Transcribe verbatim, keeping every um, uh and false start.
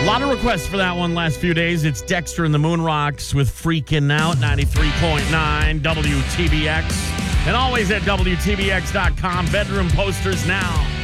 lot of requests for that one last few days. It's Dexter and the Moonrocks with Freaking Out, ninety-three point nine W T B X. And always at W T B X dot com. Bedroom posters now.